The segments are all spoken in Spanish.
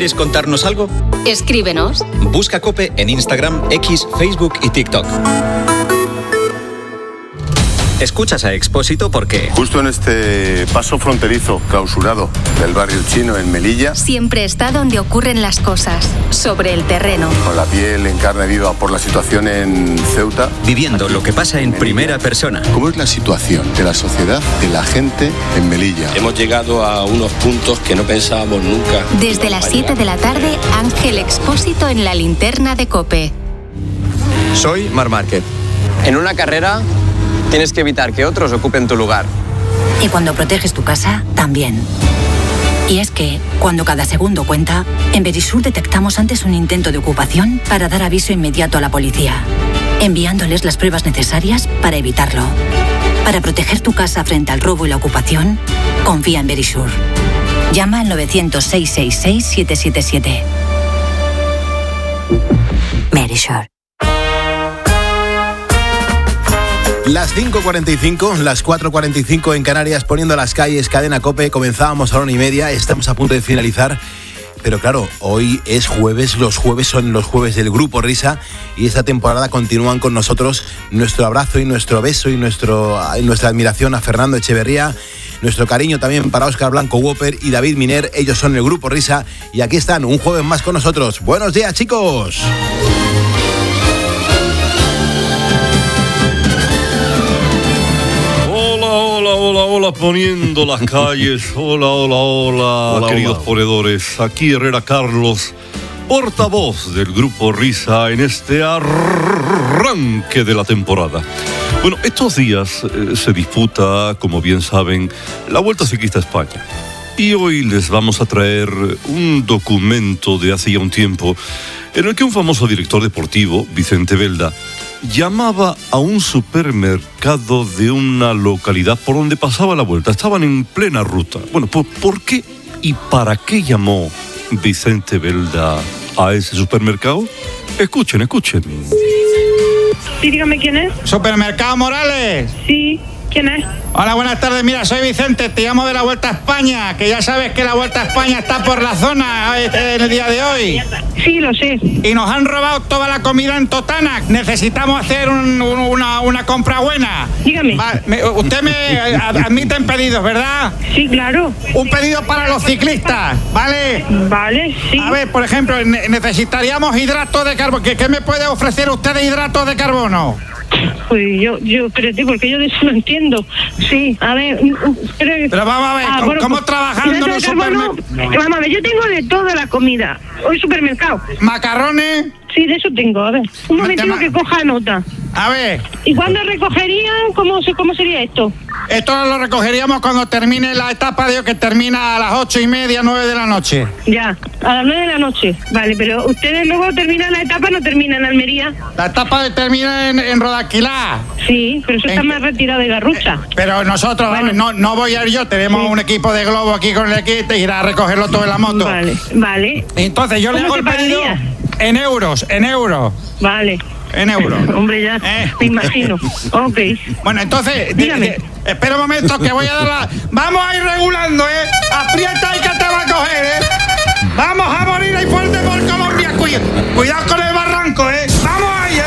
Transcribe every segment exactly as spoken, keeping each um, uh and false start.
¿Quieres contarnos algo? Escríbenos. Busca COPE en Instagram, X, Facebook y TikTok. Escuchas a Expósito porque... Justo en este paso fronterizo clausurado del barrio chino en Melilla... Siempre está donde ocurren las cosas, sobre el terreno. Con la piel en carne viva por la situación en Ceuta... Viviendo lo que pasa en primera persona. ¿Cómo es la situación de la sociedad, de la gente en Melilla? Hemos llegado a unos puntos que no pensábamos nunca. Desde las siete de la tarde, Ángel Expósito en la linterna de COPE. Soy Marc Márquez. En una carrera... tienes que evitar que otros ocupen tu lugar. Y cuando proteges tu casa, también. Y es que, cuando cada segundo cuenta, en Verisur detectamos antes un intento de ocupación para dar aviso inmediato a la policía, enviándoles las pruebas necesarias para evitarlo. Para proteger tu casa frente al robo y la ocupación, confía en Verisur. Llama al novecientos, seiscientos sesenta y seis, setecientos setenta y siete. Verisur. Las cinco cuarenta y cinco, las cuatro cuarenta y cinco en Canarias, poniendo las calles, Cadena COPE. Comenzábamos a la una y media, estamos a punto de finalizar. Pero claro, hoy es jueves, los jueves son los jueves del Grupo Risa y esta temporada continúan con nosotros. Nuestro abrazo y nuestro beso y nuestro, nuestra admiración a Fernando Echeverría. Nuestro cariño también para Óscar Blanco Whopper y David Miner. Ellos son el Grupo Risa y aquí están un jueves más con nosotros. ¡Buenos días, chicos! Hola, hola, hola, poniendo las calles. Hola, hola, hola, hola queridos hola. ponedores. Aquí Herrera Carlos, portavoz del Grupo Risa en este arranque de la temporada. Bueno, estos días eh, se disputa, como bien saben, la Vuelta Ciclista a España. Y hoy les vamos a traer un documento de hace ya un tiempo en el que un famoso director deportivo, Vicente Belda, llamaba a un supermercado de una localidad por donde pasaba la Vuelta. Estaban en plena ruta. Bueno, pues ¿por qué y para qué llamó Vicente Belda a ese supermercado? Escuchen, escuchen. Sí, dígame quién es. ¿Supermercado Morales? Sí, ¿quién es? Hola, buenas tardes. Mira, soy Vicente, te llamo de la Vuelta a España, que ya sabes que la Vuelta a España está por la zona en el día de hoy. Sí, lo sé. Y nos han robado toda la comida en Totana. Necesitamos hacer un, un, una, una compra buena. Dígame. Va, me, usted me admite en pedidos, ¿verdad? Sí, claro. Un pedido para los ciclistas, ¿vale? Vale, sí. A ver, por ejemplo, ne- necesitaríamos hidratos de carbono. ¿Qué, ¿Qué me puede ofrecer usted de hidratos de carbono? Pues yo, yo, espérate, porque yo de eso no entiendo. Sí, a ver, pero, pero vamos a ver, ah, ¿cómo, bueno, ¿cómo trabajando en un supermercado? Vamos a ver, yo tengo de toda la comida. Hoy supermercado. ¿Macarrones? Sí, de eso tengo, a ver. Un momentito ma- que coja nota. A ver. ¿Y cuándo recogerían? ¿Cómo, cómo sería esto? Esto lo recogeríamos cuando termine la etapa de que termina a las ocho y media, nueve de la noche. Ya, a las nueve de la noche. Vale, pero ustedes luego terminan la etapa, no terminan en Almería. La etapa termina en, en Rodaquilá. Sí, pero eso en, está más retirado de Garrucha. Eh, pero nosotros, bueno. vamos, no, no voy a ir yo, tenemos sí. un equipo de globo aquí con el equipo y irá a recogerlo todo en la moto. Vale, vale. Entonces yo le hago el pedido en euros, en euros. Vale. En euros. Hombre, ya, eh. me imagino. Ok. Bueno, entonces, dígame. De, de, espera un momento que voy a dar la... Vamos a ir regulando, ¿eh? Aprieta y que te va a coger, ¿eh? Vamos a morir ahí fuerte por Colombia. Cuidado, cuidado con el barranco, ¿eh? Vamos ahí, ¿eh?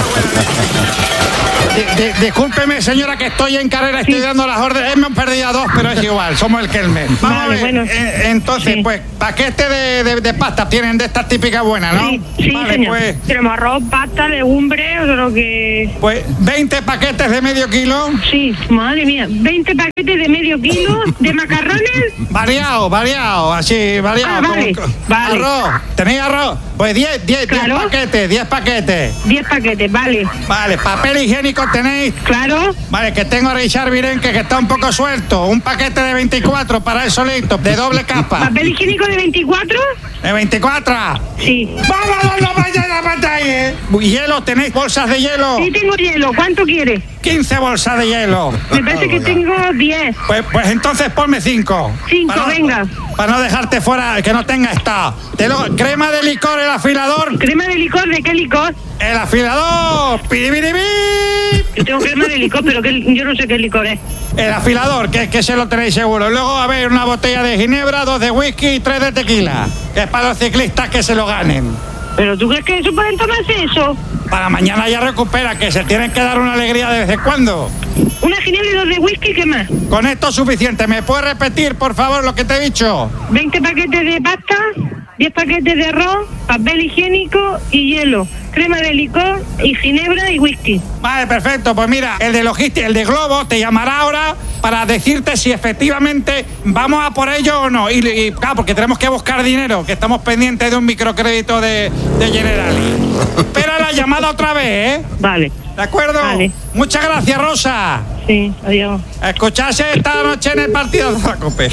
De, de, discúlpeme, señora, que estoy en carrera, estoy sí. dando las órdenes. Me han perdido a dos, pero es igual, somos el Kelmer. Vamos vale, a ver. Bueno. Eh, entonces, sí. pues, paquete de, de, de pasta tienen de estas típicas buenas, ¿no? Sí, sí, vale, señor. Pues, tenemos arroz, pasta, legumbre, o lo que... Pues, veinte paquetes de medio kilo. Sí, madre mía, veinte paquetes de medio kilo de macarrones. Variado, variado, así, variado. Ah, vale, como, vale. Arroz, ¿tenéis arroz? Pues diez, diez, claro. diez paquetes, diez paquetes. diez paquetes, vale. Vale, papel higiénico tenéis. Claro. Vale, que tengo a Richard Virenque que está un poco suelto. Un paquete de veinticuatro para el solito, de doble capa. ¿Papel higiénico de veinticuatro? ¿De veinticuatro? Sí. ¡Vamos a darlo para allá, la pantalla! ¿Hielo? ¿Tenéis bolsas de hielo? Sí, tengo hielo. ¿Cuánto quieres? quince bolsas de hielo. Me parece oh, que tengo diez. Pues, pues entonces ponme cinco. cinco, para venga. No, para no dejarte fuera, que no tenga estado. Te lo, crema de licor, el afilador. ¿Crema de licor? ¿De qué licor? El afilador. ¡Piribiribí! Yo tengo crema de licor, pero que yo no sé qué licor es. El afilador, que, que se lo tenéis seguro. Luego, a ver, una botella de ginebra, dos de whisky y tres de tequila. Que es para los ciclistas que se lo ganen. ¿Pero tú crees que eso pueden tomarse eso? Para mañana ya recupera, que se tienen que dar una alegría de vez en cuando. Una ginebra y dos de whisky, ¿qué más? Con esto es suficiente. ¿Me puedes repetir, por favor, lo que te he dicho? veinte paquetes de pasta, diez paquetes de arroz, papel higiénico y hielo, crema de licor y ginebra y whisky. Vale, perfecto. Pues mira, el de logística, el de Globo, te llamará ahora para decirte si efectivamente vamos a por ello o no. Y, y claro, porque tenemos que buscar dinero, que estamos pendientes de un microcrédito de, de Generali. Espera la llamada otra vez, ¿eh? Vale. ¿De acuerdo? Vale. Muchas gracias, Rosa. Sí, adiós. Escuchase esta noche en el partido de la COPE.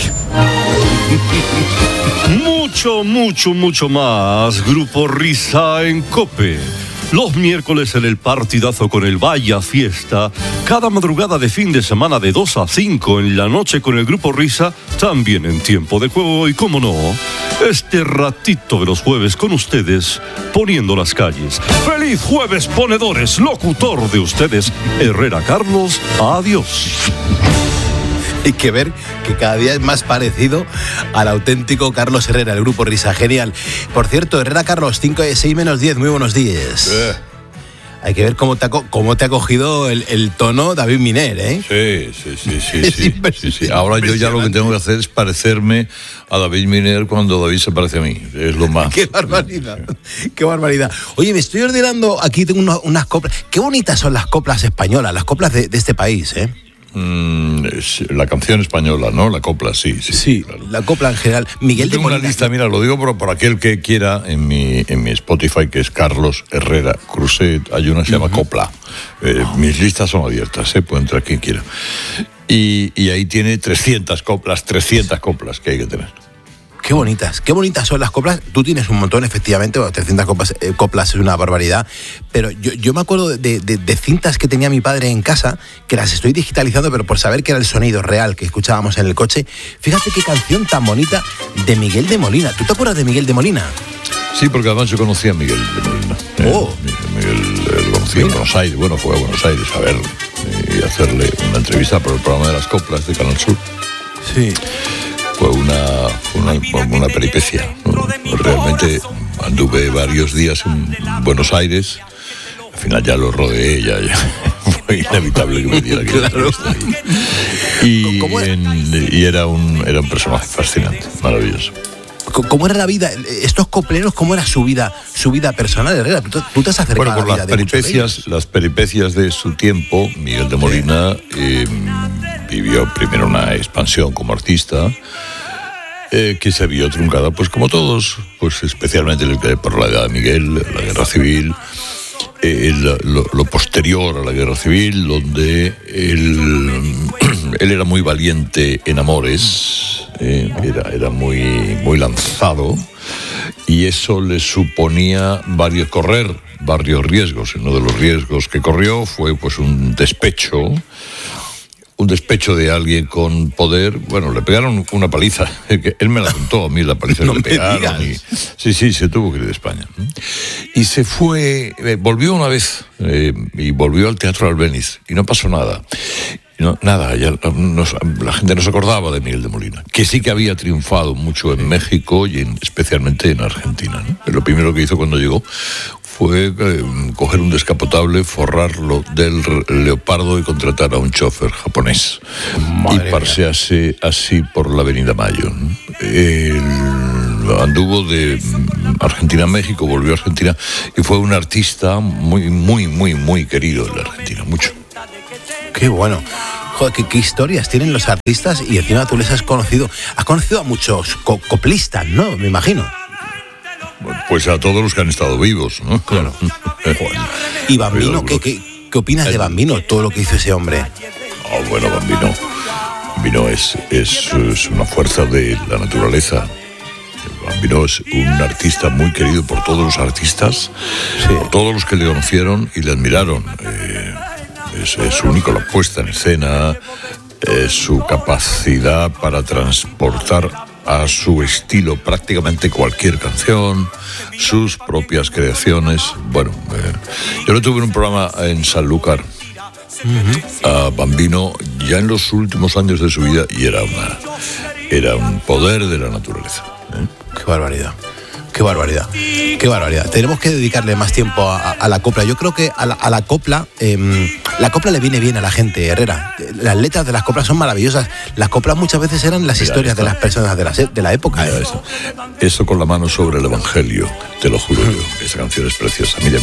Mucho, mucho, mucho más. Grupo Risa en COPE. Los miércoles en el partidazo con el Vaya Fiesta. Cada madrugada de fin de semana de dos a cinco en la noche con el Grupo Risa. También en tiempo de juego y, cómo no, este ratito de los jueves con ustedes, poniendo las calles. ¡Feliz jueves, ponedores! Locutor de ustedes, Herrera Carlos. Adiós. Hay que ver que cada día es más parecido al auténtico Carlos Herrera, el Grupo Risa. Genial. Por cierto, Herrera Carlos, cinco, seis menos diez, muy buenos días. Eh. Hay que ver cómo te ha, cómo te ha cogido el, el tono David Miner, ¿eh? Sí, sí, sí, sí, sí, sí, sí. Ahora yo ya lo que tengo que hacer es parecerme a David Miner cuando David se parece a mí. Es lo más. ¡Qué barbaridad! ¡Qué barbaridad! Oye, me estoy ordenando, aquí tengo unas, unas coplas. Qué bonitas son las coplas españolas, las coplas de, de este país, ¿eh? Mm, es la canción española, ¿no? La copla, sí, sí. Sí, claro. La copla en general. Miguel de Molina. Una lista, mira, lo digo por, por aquel que quiera, en mi, en mi Spotify, que es Carlos Herrera Cruzet, hay una que se llama uh-huh. Copla. Eh, uh-huh. Mis listas son abiertas, ¿eh? Puede entrar quien quiera. Y, y ahí tiene trescientas coplas, trescientas coplas que hay que tener. Qué bonitas, qué bonitas son las coplas. Tú tienes un montón, efectivamente, bueno, trescientas coplas, eh, coplas es una barbaridad. Pero yo, yo me acuerdo de, de, de cintas que tenía mi padre en casa, que las estoy digitalizando, pero por saber que era el sonido real que escuchábamos en el coche. Fíjate qué canción tan bonita de Miguel de Molina. ¿Tú te acuerdas de Miguel de Molina? Sí, porque además yo conocía a Miguel de Molina. Eh, oh. Miguel lo conocí en Buenos Aires. Bueno, fue a Buenos Aires a verlo y eh, hacerle una entrevista por el programa de las coplas de Canal Sur. Sí. Fue una, una, una peripecia. Realmente anduve varios días en Buenos Aires. Al final ya lo rodeé, ya, ya fue inevitable que me diera aquella claro. entrevista. Y, en, y era, un, era un personaje fascinante, maravilloso. ¿Cómo era la vida? Estos copleros, ¿cómo era su vida, su vida personal, Herrera? ¿Tú, tú te has acercado bueno, por a la vida las peripecias, de las peripecias de su tiempo, Miguel de Molina eh, vivió primero una expansión como artista, eh, que se vio truncada, pues como todos, pues especialmente por la edad de Miguel, la guerra civil, eh, lo, lo posterior a la guerra civil, donde él, él era muy valiente en amores. Eh, era, era muy, muy lanzado y eso le suponía varios, correr varios riesgos. Uno de los riesgos que corrió fue pues un despecho, un despecho de alguien con poder. Bueno, le pegaron una paliza, él me la contó a mí, la paliza no que le pegaron. Y, sí, sí, se tuvo que ir de España. Y se fue, eh, volvió una vez eh, y volvió al Teatro Albéniz y no pasó nada. No, nada, ya no, la gente no se acordaba de Miguel de Molina, que sí que había triunfado mucho en México y en, especialmente en Argentina, ¿no? Lo primero que hizo cuando llegó fue eh, coger un descapotable, forrarlo del leopardo y contratar a un chofer japonés. Madre y pasearse así por la Avenida Mayo, ¿no? El, anduvo de Argentina a México, volvió a Argentina y fue un artista muy, muy, muy, muy querido en la Argentina, mucho. Qué bueno. Joder, qué, qué historias tienen los artistas y encima tú les has conocido. Has conocido a muchos co- coplistas, ¿no? Me imagino. Pues a todos los que han estado vivos, ¿no? Claro. ¿Y Bambino? ¿qué, qué, ¿Qué opinas de Bambino? Todo lo que hizo ese hombre. Oh, bueno, Bambino. Bambino es, es, es una fuerza de la naturaleza. Bambino es un artista muy querido por todos los artistas, sí. Por todos los que le conocieron y le admiraron. Eh, Es, es único la puesta en escena, es su capacidad para transportar a su estilo prácticamente cualquier canción, sus propias creaciones. Bueno, eh, yo lo tuve en un programa en Sanlúcar uh-huh. a Bambino ya en los últimos años de su vida y era una era un poder de la naturaleza. ¿Eh? Qué barbaridad. Qué barbaridad, qué barbaridad. Tenemos que dedicarle más tiempo a, a la copla. Yo creo que a la, a la copla, eh, la copla le viene bien a la gente, Herrera. Las letras de las coplas son maravillosas. Las coplas muchas veces eran las Mira, historias esto, de las personas de la, de la época. Mira, eso. eso con la mano sobre el Evangelio, te lo juro yo. Esa canción es preciosa. Mira, mira.